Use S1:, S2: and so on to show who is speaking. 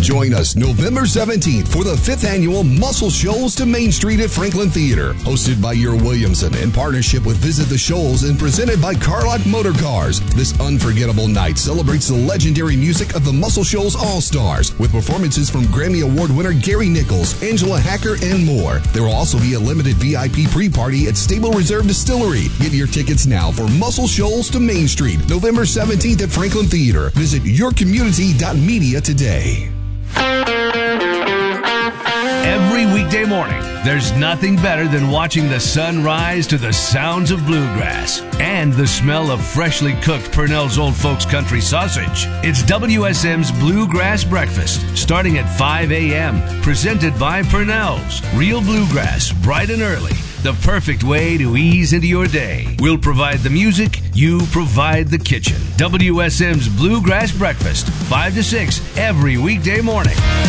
S1: Join us November 17th for the 5th annual Muscle Shoals to Main Street at Franklin Theater, hosted by your Williamson in partnership with Visit the Shoals and presented by Carlock Motor Cars. This unforgettable night celebrates the legendary music of the Muscle Shoals All-Stars with performances from Grammy Award winner Gary Nichols, Angela Hacker, and more. There will also be a limited VIP pre-party at Stable Reserve Distillery. Get your tickets now for Muscle Shoals to Main Street, November 17th at Franklin Theater. Visit yourcommunity.media today.
S2: Every weekday morning, there's nothing better than watching the sun rise to the sounds of bluegrass and the smell of freshly cooked Purnell's Old Folks Country sausage. It's WSM's Bluegrass Breakfast, starting at 5 a.m., presented by Purnell's. Real bluegrass, bright and early. The perfect way to ease into your day. We'll provide the music, you provide the kitchen. WSM's Bluegrass Breakfast, 5 to 6, every weekday morning.